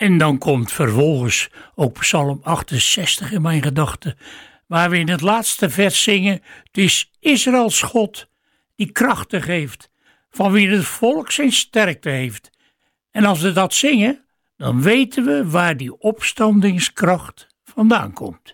En dan komt vervolgens ook Psalm 68 in mijn gedachten, waar we in het laatste vers zingen: het is Israëls God die krachten geeft, van wie het volk zijn sterkte heeft. En als we dat zingen, dan weten we waar die opstandingskracht vandaan komt.